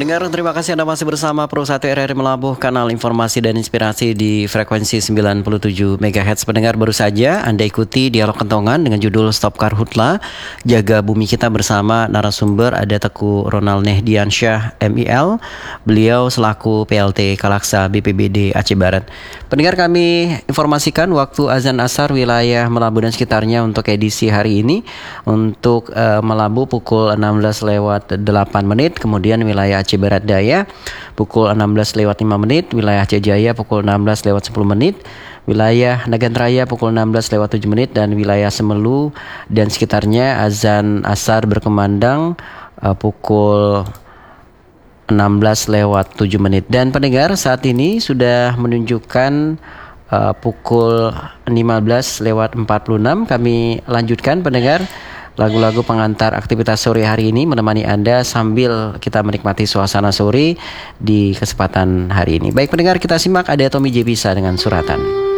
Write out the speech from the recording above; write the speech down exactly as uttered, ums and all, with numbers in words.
Pendengar, terima kasih Anda masih bersama Pro satu R R Melabuh, kanal informasi dan inspirasi di frekuensi sembilan puluh tujuh megahertz. Pendengar, baru saja Anda ikuti dialog kentongan dengan judul Stop Karhutla, Jaga Bumi Kita bersama narasumber ada Teguh Ronald Nehdiansyah M I L. Beliau selaku P L T Kalaksa B P B D Aceh Barat. Pendengar, kami informasikan waktu azan asar wilayah Melabuh dan sekitarnya untuk edisi hari ini. Untuk uh, Melabuh pukul enam belas lewat delapan menit, kemudian wilayah Aceh Barat Daya pukul enam belas lewat lima menit, wilayah Aceh Jaya pukul enam belas lewat sepuluh menit, wilayah Nagan Raya pukul enam belas lewat tujuh menit, dan wilayah Semelu dan sekitarnya azan asar berkumandang uh, pukul enam belas lewat tujuh menit. Dan pendengar, saat ini sudah menunjukkan uh, pukul lima belas lewat empat puluh enam. Kami lanjutkan, pendengar, lagu-lagu pengantar aktivitas sore hari ini menemani Anda sambil kita menikmati suasana sore di kesempatan hari ini. Baik pendengar, kita simak ada Tommy J. Bisa dengan Suratan.